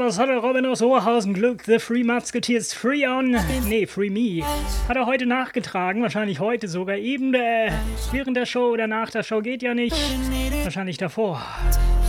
das hat der Robin aus Oberhausen Glück. The Free Musketeers, Free On. Nee, Free Me. Hat er heute nachgetragen. Wahrscheinlich heute sogar. Eben während der Show oder nach der Show geht ja nicht. Wahrscheinlich davor.